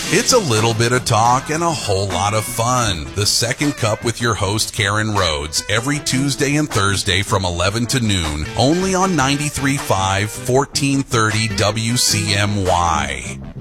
It's a little bit of talk and a whole lot of fun. The Second Cup with your host, Karen Rhodes, every Tuesday and Thursday from 11 to noon, only on 93.5, 1430 WCMY.